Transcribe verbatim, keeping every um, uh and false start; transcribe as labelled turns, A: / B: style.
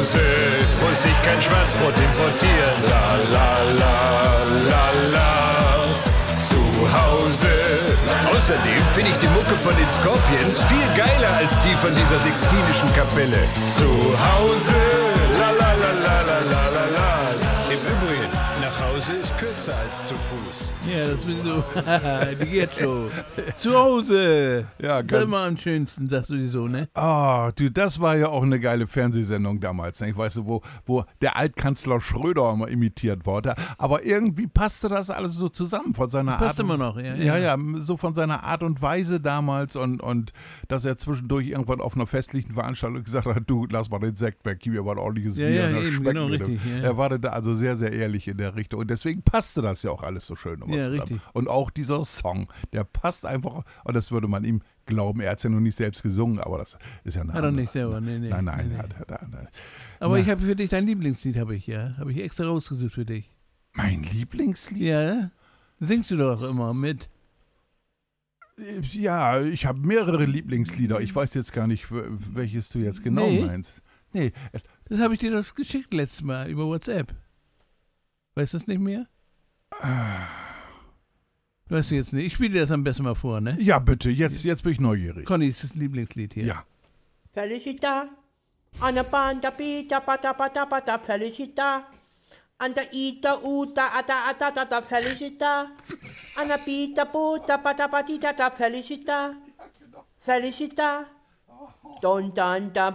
A: Hause muss ich kein Schwarzbrot importieren. La la la la la. Zu Hause. Außerdem finde ich die Mucke von den Scorpions viel geiler als die von dieser Sixtinischen Kapelle. Zu Hause. La la la la la la la la. Im Übrigen, nach Hause ist kürzer als zu Fuß.
B: Ja, das ist so. Die geht schon. Zu Hause.
C: Ja,
B: das ist immer am schönsten, sagst du so, ne?
C: Ah, du, das war ja auch eine geile Fernsehsendung damals. Ne? Ich weiß, wo, wo der Altkanzler Schröder immer imitiert wurde. Aber irgendwie passte das alles so zusammen von seiner
B: Das passt
C: Art.
B: immer noch, ja,
C: ja.
B: ja.
C: Ja, so von seiner Art und Weise damals und, und dass er zwischendurch irgendwann auf einer festlichen Veranstaltung gesagt hat, du, lass mal den Sekt weg, gib mir mal ein ordentliches
B: Ja,
C: Bier.
B: ja,
C: und das
B: eben,
C: schmeckt
B: genau,
C: mir.
B: richtig, ja.
C: Er war da also sehr, sehr ehrlich in der Richtung. Und deswegen passte das ja auch alles so schön immer
B: Ja,
C: zusammen.
B: richtig.
C: Und auch dieser Song, der passt einfach, und das würde man ihm glauben. Er hat es ja noch nicht selbst gesungen, aber das ist ja eine
B: Hat er
C: andere-
B: nicht selber, nee, nee.
C: Nein, nein,
B: nee, nee.
C: Hat, hat, hat, hat.
B: Aber
C: Na.
B: ich habe für dich dein Lieblingslied, habe ich, ja. Habe ich extra rausgesucht für dich.
C: Mein Lieblingslied?
B: Ja, singst du doch immer mit.
C: Ja, ich habe mehrere Lieblingslieder. Ich weiß jetzt gar nicht, w- welches du jetzt genau
B: Nee.
C: meinst. Nee,
B: Das habe ich dir doch geschickt letztes Mal über WhatsApp. Weißt du das nicht mehr? Weißt du jetzt nicht? Ich spiele dir das am besten mal vor, ne?
C: ja, bitte, jetzt, jetzt bin ich neugierig.
B: Connys Lieblingslied hier.
C: Ja.
D: Felicita, Anna Banda Pita Pata Pata Pata Felicita, Anda Ita Uta Ata Ata Tata Felicita, Anna Pita Puta Pata Patita Ta Felicita, Felicita, Don Dan Da